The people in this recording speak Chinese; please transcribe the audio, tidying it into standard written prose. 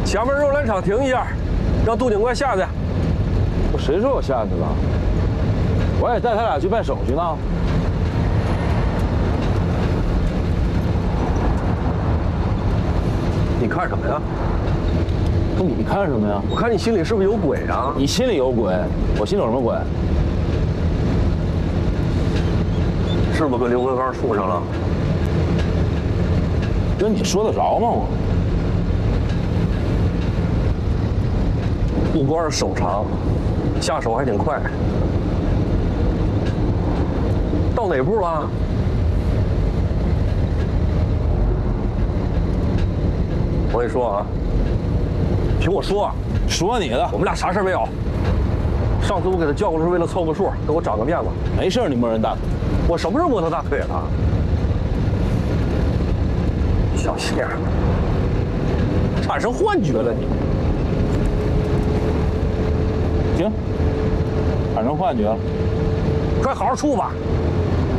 前面肉篮厂停一下，让杜警官下去。 谁说我下去了？我也带他俩去办手续呢。 你看什么呀？ 不，你看什么呀？ 我看你心里是不是有鬼啊？ 你心里有鬼，我心里有什么鬼？ 是不是跟刘文刚处上了？ 跟你说得着吗？我不光是手长，下手还挺快。到哪步了？我跟你说啊，听我说， 说你的， 我们俩啥事没有。上次我给他叫过来是为了凑个数，给我长个面子。 没事，你摸人大腿。 我什么时候摸他大腿了？小心眼，产生幻觉了你。 行，产生幻觉了， 快好好处吧。